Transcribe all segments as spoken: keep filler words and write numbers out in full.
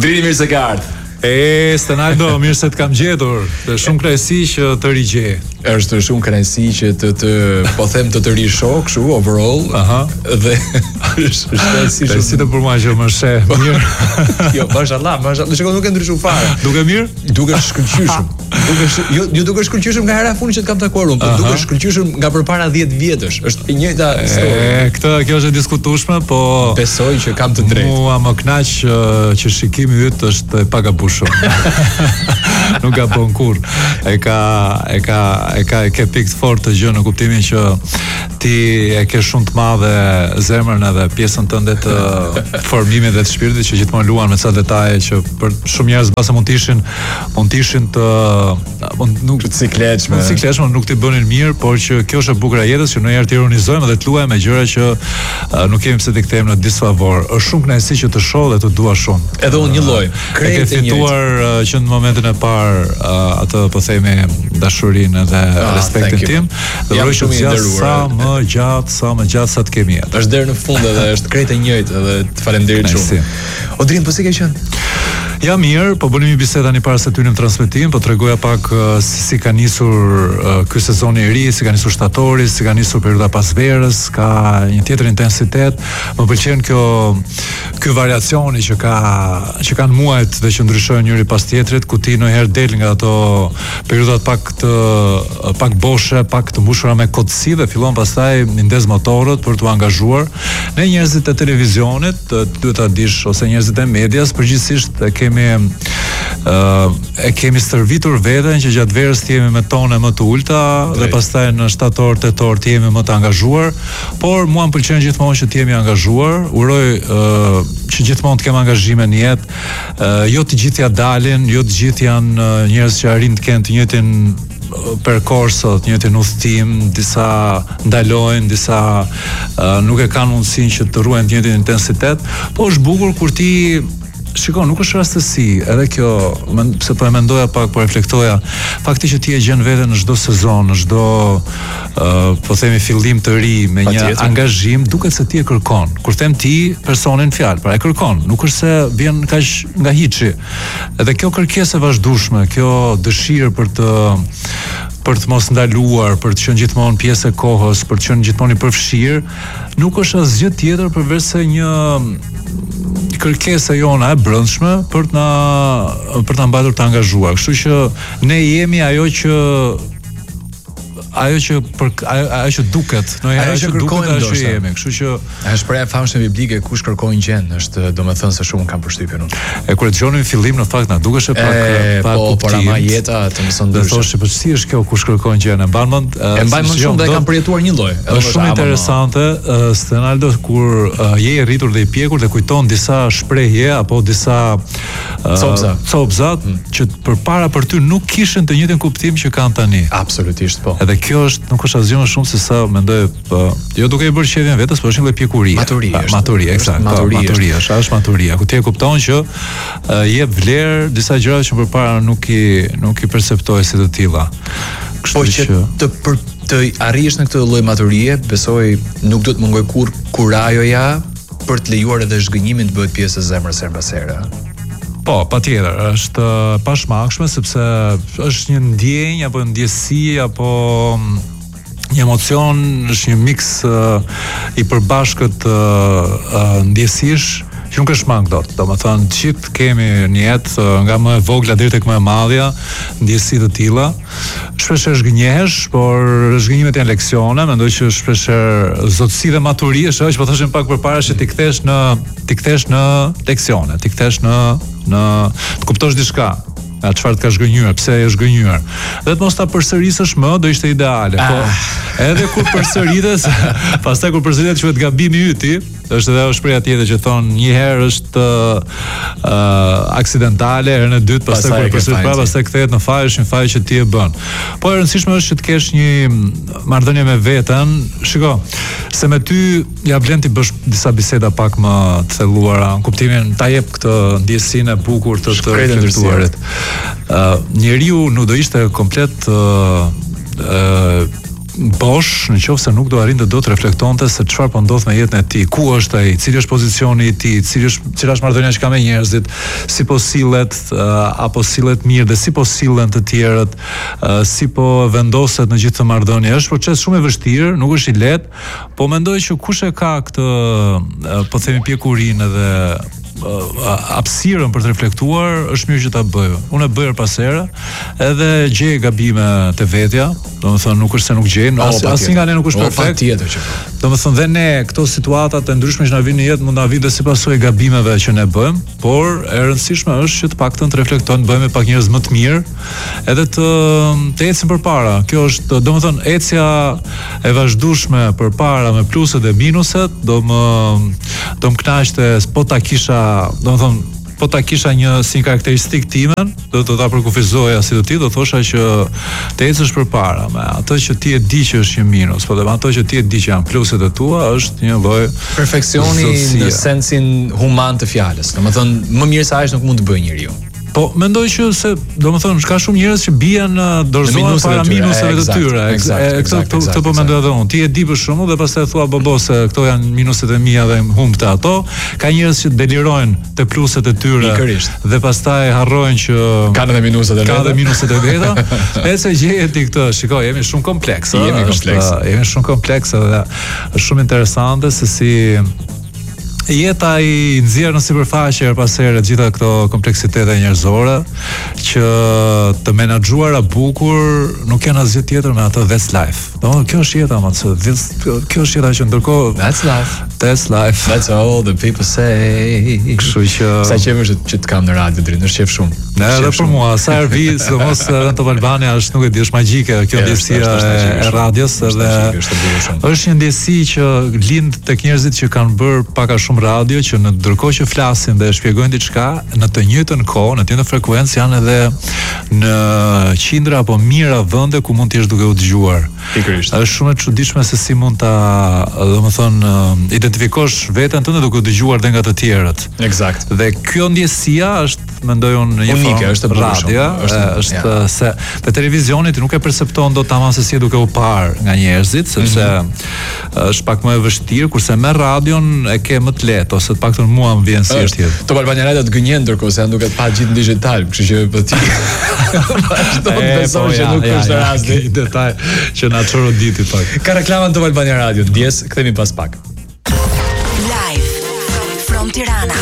Drini mirë se ka ardhur. E, Stenaldo, mirë se të kam gjetur. Dhe shumë kënaqësi që të rigje. Është shumë kënaqësi që të të po them të të ri shoh kështu overall. Aha. Dhe është është si shumë. Si të për mua që më sheh mirë. Jo, mashallah, mashallah. Shikoj nuk e ndryshu fare. Duke mirë? Duke shkëlqyshëm. Duke jo jo duke shkëlqyshëm nga hera e fundit që të kam takuar unë, por duke shkëlqyshëm nga përpara dhjetë vjetësh. Është e njëjta histori. E, këtë kjo është e diskutueshme, po besoj që kam të drejtë. Mua më kënaq që shikimi yt është e pagabushëm. Nuk ka bën kurr. E ka e ka e ka e ke pikë fort të gjë në kuptimin që ti e ke shumë të madhe zemrën edhe pjesën tënde të formimit dhe të shpirtit që gjithmonë luan me ca detaje që për shumë njerëz mbase mund të ishin mund të ishin të mund nuk të cikletshme. Të cikletshme nuk t'i bënin mirë, por që kjo është e bukur e jetës që ndonjëherë të ironizojmë dhe të luajmë me gjëra që uh, nuk kemi pse t'i kthejmë në disfavor. Është shumë kënaqësi që të shoh dhe të dua shumë. Edhe unë një lloj. E ke fituar uh, që në momentin e parë uh, atë po themi dashurinë dhe ah, respektin tim. Dhe uroj që të sa më gjatë, sa më gjatë sa të kemi jetë. Është deri në fund edhe është krejt e njëjtë edhe të falenderit shumë. Odrin, po si ke qenë? Ja mirë, po bënim një bisedë tani para se të hynim në transmetim, po tregoja pak uh, si, si ka nisur uh, ky sezon i ri, si ka nisur shtatori, si ka nisur perioda pas verës, ka një tjetër intensitet. Më pëlqen kjo ky variacioni që ka që kanë muajt dhe që ndryshojnë njëri pas tjetrit, ku ti ndonjëherë del nga ato periodat pak të pak boshe, pak të mbushura me kotësi dhe fillon pastaj ndez motorët për t'u angazhuar. Ne njerëzit e televizionit, duhet ta dish, ose njerëzit e medias, përgjithsisht e kemi uh, e kemi stërvitur veten që gjatë verës të jemi me tone më të ulta dhe pastaj në shtator, tetor të jemi më të angazhuar, por mua më pëlqen gjithmonë që të jemi angazhuar. Uroj uh, që gjithmonë të kem angazhime në jetë. Uh, jo të gjithë ja dalin, jo të gjithë janë uh, njerëz që arrin të kenë të njëjtin perkorsot, të njëjtin udhtim, disa ndalojnë, disa uh, nuk e kanë mundësinë që të ruajnë të njëjtin intensitet, po është bukur kur ti shiko, nuk është rastësi, edhe kjo, pse po e mendoja pak, po reflektoja, fakti që ti e gjen veten në çdo sezon, në çdo uh, po themi fillim të ri me një angazhim, duket se ti e kërkon. Kur them ti, personin fjalë, pra e kërkon, nuk është se vjen kaq nga hiçi. Edhe kjo kërkesë e vazhdueshme, kjo dëshirë për të për të mos ndaluar, për të qenë gjithmonë pjesë e kohës, për të qenë gjithmonë i përfshirë, nuk është asgjë tjetër përveç se një kërkesa jona e brendshme për të na për ta mbajtur të angazhuar. Kështu që ne jemi ajo që ajo që për ajo, ajo që duket, no ajo që duket ajo që jemi. Kështu që është shpreha e famshme biblike, kush kërkon gjën, është domethënë se shumë kanë përshtypjen unë. E kur e dëgjonin fillim në fakt na dukeshë pak pak po por ama jeta të mëson ndryshe. Do thoshë po si është kjo kush kërkon gjën, e mban mend? E mbaj mend shumë dhe kanë përjetuar një lloj. Është shumë interesante, Stenaldo, kur je i rritur dhe i pjekur dhe kujton disa shprehje apo disa copza, copza që përpara për ty nuk kishin të njëjtin kuptim që kanë tani. Absolutisht po. Edhe kjo është nuk është asgjë më shumë se sa mendoj, po, jo duke i bërë qevjen vetes, por është një lloj pjekurie. Maturie. Maturie, eksakt. Maturie, është është maturia. Ku ti e kupton që uh, jep vlerë disa gjërave që përpara nuk i nuk i perceptoj si të tilla. Kështu po që të për të arrish në këtë lloj maturie, besoj nuk do të mungoj kurrë kurajoja për të lejuar edhe zhgënjimin të bëhet pjesë e zemrës her pas here. Po, patjetër, është pashmangshme sepse është një ndjenjë apo ndjesi apo një emocion, është një miks uh, i përbashkët uh, uh, ndjesish që nuk është mang dot. Domethënë, gjithë kemi në jetë uh, nga më e vogla deri tek më e madhja ndjesi të tilla. Shpesh zhgënjehesh, por zhgënjimet janë leksione, mendoj që shpesh zotësi dhe maturi është ajo që po thoshim pak përpara që ti kthesh në ti kthesh në leksione, ti kthesh në në të kuptosh diçka. Ja, çfarë të ka zhgënjur, pse e zhgënjur. Dhe të mos ta përsërisësh më, do ishte ideale. Ah. Po edhe kur përsëritet, pastaj kur përsëritet quhet gabimi yti, është edhe ajo shpreha tjetër që thon një herë është uh, aksidentale, herën e dytë pastaj kur përsëritet prapë, pastaj kthehet në faj, është një faj që ti e bën. Po e rëndësishme është që të kesh një marrëdhënie me veten. Shiko, se me ty ja vlen ti bësh disa biseda pak më të thelluara, në kuptimin ta jep këtë ndjesinë e bukur të të reflektuarit. Uh, njeriu nuk do ishte komplet uh, uh, bosh, në qoftë se nuk do arrin të do të reflektonte se çfarë po ndodh me jetën e tij, ku është ai, cili është pozicioni i tij, cili është cila është marrëdhënia që ka me njerëzit, si po sillet uh, apo sillet mirë dhe si po sillen të tjerët, uh, si po vendoset në gjithë të marrëdhënie. Është proces shumë i vështirë, nuk është i lehtë, po mendoj që kush e ka këtë, uh, po themi pjekurinë dhe hapësirën për të reflektuar, është mirë që ta bëj. Unë e bëj pas here, edhe gjej gabime të vetja, domethënë nuk është se nuk gjej, asnjë nga ne nuk është perfekt. Patjetër që. Domethënë dhe ne këto situata të ndryshme që na vinë në jetë mund na vinë si pasojë gabimeve që ne bëjmë, por e rëndësishme është që të paktën të reflektojmë, bëjmë pak njerëz më të mirë, edhe të të ecim përpara. Kjo është, domethënë, ecja e vazhdueshme përpara me pluset dhe minuset, do më do më kënaqte po ta kisha, domethënë, po ta kisha një si karakteristik timen, do të ta përkufizoja si do ti, do thosha që të ecësh përpara me ato që ti e di që është një minus, po dhe me ato që ti e di që janë pluset e tua, është një lloj perfeksioni në sensin human të fjalës. Domethënë, më mirë se aq nuk mund të bëjë njeriu. Po mendoj që se domethënë ka shumë njerëz që bien dorëzohen para minuseve të tyre. Këtë këtë po mendoj edhe unë. Ti e di për shkakun dhe pastaj thua bobo se këto janë minuset e mia dhe humb të ato. Ka njerëz që delirojnë te pluset e tyre dhe pastaj harrojnë që kanë edhe minuset e veta. Kanë edhe minuset e veta. Nëse gjehet ti këtë, shikoj, jemi shumë kompleks, jemi kompleks. Jemi shumë kompleks dhe është shumë interesante se si jeta i nxjerr në sipërfaqe her pas here gjitha këto kompleksitete njerëzore që të menaxhuara bukur nuk janë asgjë tjetër me atë that's life. Do, kjo është jeta, më thënë, kjo është jeta që ndërkohë that's life. That's life. That's all the people say. Kështu që sa qemë që, që të kam në radio deri në shef shumë. Ne edhe për mua, sa herë vi, sidomos në Top Albania është nuk e di, është magjike kjo ndjesia e radios dhe është një ndjesi që lind tek njerëzit që kanë bërë pak a shumë radio, që në ndërkohë që flasin dhe shpjegojnë diçka, në të njëjtën kohë, në të njëjtën frekuencë janë edhe në qindra apo mijëra vende ku mund të jesh duke u dëgjuar. Pikërisht. Është shumë e çuditshme se si mund ta, domethënë, identifikosh veten tënde duke u dëgjuar dhe nga të tjerët. Eksakt. Dhe kjo ndjesia është, mendoj unë, një unike, është e radio, është, është ja. Se te televizioni ti nuk e percepton dot tamam se si duke u parë nga njerëzit, sepse mm-hmm. është pak më e vështirë, kurse me radion e ke më të lehtë, ose të paktën mua më vjen si është tjetër. Top Albania Radio të gënjen ndërkohë se janë duke të pa gjithë në digital, kështu që po ti vazhdo të besosh që nuk është rasti. Një detaj që na çoroditi pak. Ka reklama në Top Albania Radio, ndjes, kthehemi pas pak. Live from Tirana.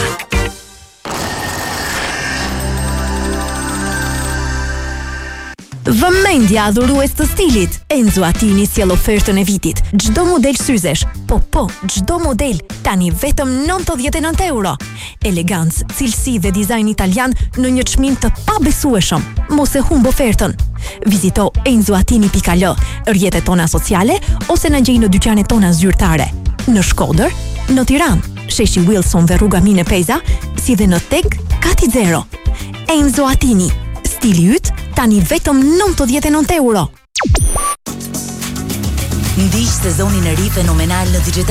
Vëmendja adhurues të stilit. Enzo Attini sjell ofertën e vitit. Çdo model syzesh, po po, çdo model tani vetëm nëntëdhjetë e nëntë euro. Elegancë, cilësi dhe dizajn italian në një çmim të pabesueshëm. Mos e humb ofertën. Vizito enzo attini pikë al, rrjetet tona sociale ose na gjej në dyqanet tona zyrtare. Në Shkodër, në Tiranë, sheshi Wilson dhe rruga Mine Peza, si dhe në Teg Kati Zero. Enzo Attini, stili yt tani vetëm nëntëdhjetë e nëntë euro. Ndiq sezonin e ri fenomenal në Digital